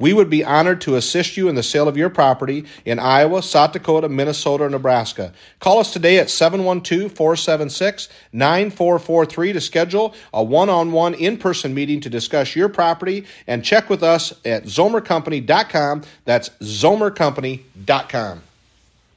We would be honored to assist you in the sale of your property in Iowa, South Dakota, Minnesota, or Nebraska. Call us today at 712-476-9443 to schedule a one-on-one in-person meeting to discuss your property, and check with us at zomercompany.com. That's zomercompany.com.